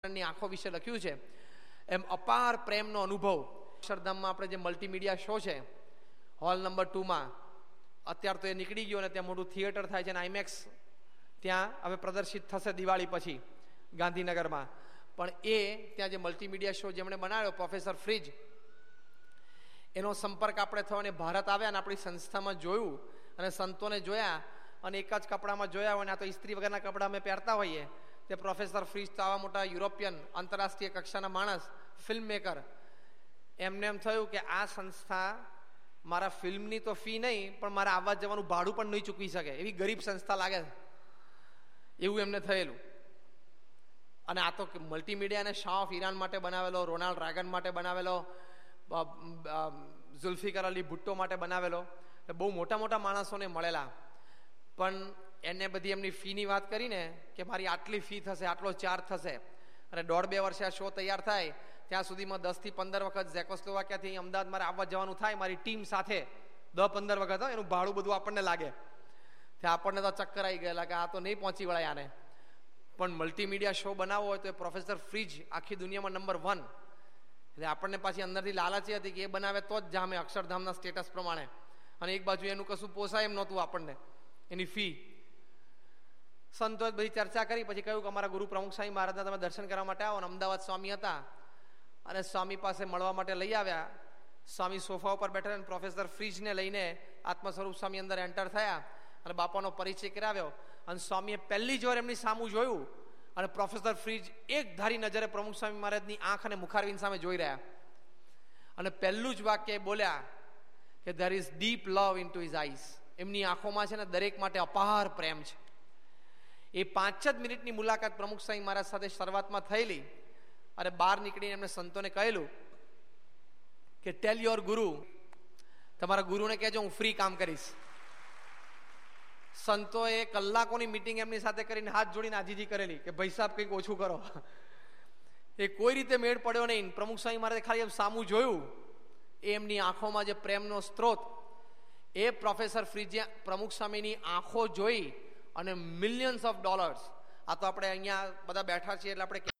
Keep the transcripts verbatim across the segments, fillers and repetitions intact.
કૃષ્ણની આંખો વિશે લખ્યું છે એમ અપાર પ્રેમનો અનુભવ અક્ષરધામમાં આપણે જે મલ્ટીમીડિયા શો છે હોલ નંબર ટુમાં અત્યારે તો એ નીકળી ગયો ને ત્યાં મોટું થિયેટર થાય છે અને આઈમેક્સ ત્યાં હવે પ્રદર્શિત થશે દિવાળી પછી ગાંધીનગરમાં. પણ એ ત્યાં જે મલ્ટીમીડિયા શો જેમણે બનાવ્યો પ્રોફેસર ફ્રીજ, એનો સંપર્ક આપણે થયો અને ભારત આવ્યા અને આપણી સંસ્થામાં જોયું અને સંતોને જોયા અને એક જ કપડામાં જોયા હોય ને આ તો ઇસ્ત્રી વગરના કપડાં અમે પહેરતા હોઈએ. તે પ્રોફેસર ફ્રીજ તો આવા મોટા યુરોપિયન આંતરરાષ્ટ્રીય કક્ષાના માણસ, ફિલ્મ મેકર, એમને એમ થયું કે આ સંસ્થા મારા ફિલ્મની તો ફી નહીં પણ મારા આવવા જવાનું ભાડું પણ નહીં ચૂકવી શકે એવી ગરીબ સંસ્થા લાગે છે, એવું એમને થયેલું. અને આ તો મલ્ટીમીડિયાને શાહ ઓફ ઈરાન માટે બનાવેલો, રોનાલ્ડ રેગન માટે બનાવેલો, ઝુલ્ફિકર અલી ભુટ્ટો માટે બનાવેલો, બહુ મોટા મોટા માણસોને મળેલા. પણ એને બધી એમની ફીની વાત કરીને કે મારી આટલી ફી થશે, આટલો ચાર્જ થશે, અને દોઢ બે વર્ષે આ શો તૈયાર થાય ત્યાં સુધીમાં દસ થી પંદર વખત ઝેકોસ્લોવાકિયાથી અમદાવાદ મારે આવવા જવાનું થાય મારી ટીમ સાથે, દસ પંદર વખત એનું ભાડું બધું આપણને લાગે. ત્યાં આપણને તો ચક્કર આવી ગયેલા કે આ તો નહીં પહોંચી વળાય આને. પણ મલ્ટીમીડિયા શો બનાવવો હોય તો એ પ્રોફેસર ફ્રીજ આખી દુનિયામાં નંબર વન. એટલે આપણને પાછી અંદરથી લાલચી હતી કે એ બનાવે તો જ જામે અક્ષરધામના સ્ટેટસ પ્રમાણે. અને એક બાજુ એનું કશું પોસાય એમ નહોતું આપણને, એની ફી. સંતોએ બધી ચર્ચા કરી પછી કહ્યું કે અમારા ગુરુ પ્રમુખ સ્વામી મહારાજના તમે દર્શન કરવા માટે આવો. અને અમદાવાદ સ્વામી હતા અને સ્વામી પાસે મળવા માટે લઈ આવ્યા. સ્વામી સોફા ઉપર બેઠા અને પ્રોફેસર ફ્રીજને લઈને આત્મ સ્વરૂપ સ્વામી અંદર એન્ટર થયા અને બાપાનો પરિચય કરાવ્યો. અને સ્વામીએ પહેલી જ વાર એમની સામું જોયું અને પ્રોફેસર ફ્રીજ એક ધારી નજરે પ્રમુખ સ્વામી મહારાજની આંખ અને મુખારવિંદ સામે જોઈ રહ્યા. અને પહેલું જ વાક્ય બોલ્યા કે there is deep love into his eyes. એમની આંખોમાં છે ને દરેક માટે અપાર પ્રેમ છે. એ પાંચ જ મિનિટની મુલાકાત પ્રમુખ સ્વામી મહારાજ સાથે શરૂઆતમાં થયેલી. અને બહાર નીકળીને એમને સંતોને કહેલું કે ટેલ યોર ગુરુ, તમારા ગુરુને કહેજો હું ફ્રી કામ કરીશ. સંતોએ કલાકોની મિટિંગ એમની સાથે કરીને હાથ જોડીને આજીજી કરેલી કે ભાઈ સાહેબ કંઈક ઓછું કરો. એ કોઈ રીતે મેળ પડ્યો નહીં. પ્રમુખ સ્વામી મહારાજે ખાલી એમ સામું જોયું, એ એમની આંખોમાં જે પ્રેમનો સ્ત્રોત, એ પ્રોફેસર ફ્રીજે પ્રમુખ સ્વામીની આંખો જોઈ અને મિલિયન્સ ઓફ ડોલર્સ. આ તો આપણે અહીંયા બધા બેઠા છીએ એટલે આપણે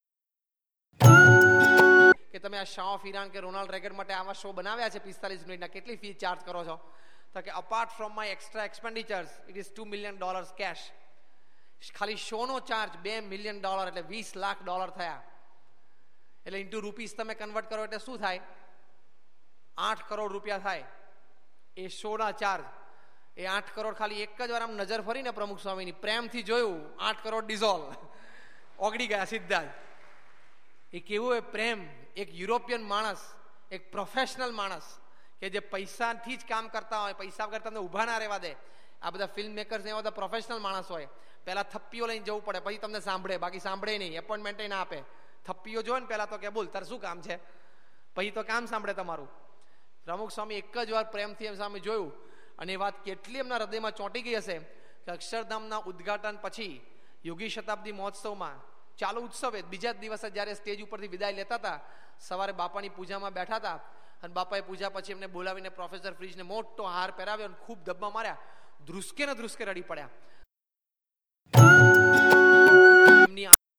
કે તમે આ શાહ ઓફ ઈરાન કે રોનાલ્ડ રેગન માટે આવા શો બનાવ્યા છે પિસ્તાલીસ મિનિટના, કેટલી ફી ચાર્જ કરો છો? તો કે apart from my extra એક્સપેન્ડિચર્સ it is two million dollars cache. ખાલી શોનો ચાર્જ બે મિલિયન ડોલર એટલે વીસ લાખ ડોલર થયા. એટલે ઇન્ટુ રૂપીસ તમે કન્વર્ટ કરો એટલે શું થાય? આઠ કરોડ રૂપિયા થાય એ શોના ચાર્જ. એ આઠ કરોડ ખાલી એક જ વાર આમ નજર ફરીને પ્રમુખ સ્વામીની પ્રેમથી જોયું, આઠ કરોડ ડિઝોલ્વ, ઓગળી ગયા સીધા જ. એ કેવું એ પ્રેમ. એક યુરોપિયન માણસ, એક પ્રોફેશનલ માણસ કે જે પૈસાથી જ કામ કરતા હોય, પૈસા વગર તમને ઊભા ના રહેવા દે. આ બધા ફિલ્મ મેકર્સ એવા બધા પ્રોફેશનલ માણસ હોય. પહેલા થપ્પીઓ લઈને જવું પડે પછી તમને સાંભળે, બાકી સાંભળે નહીં, એપોઇન્ટમેન્ટ ના આપે. થપ્પીઓ જોવે ને પહેલા તો કે બોલ તાર શું કામ છે, પછી તો કામ સાંભળે તમારું. પ્રમુખ સ્વામી એક જ વાર પ્રેમથી એમ સામે જોયું અને એ વાત કેટલી એમના હૃદયમાં ચોંટી ગઈ હશે કે અક્ષરધામના ઉદ્ઘાટન પછી યોગી શતાબ્દી મહોત્સવમાં ચાલુ ઉત્સવે બીજા જ દિવસે જ્યારે સ્ટેજ ઉપરથી વિદાય લેતા હતા, સવારે બાપાની પૂજામાં બેઠા હતા અને બાપાએ પૂજા પછી એમને બોલાવીને પ્રોફેસર ફ્રીજને મોટો હાર પહેરાવ્યો અને ખૂબ ધબ્બા માર્યા. ધ્રુસકે ને ધ્રુસકે રડી પડ્યા. એમની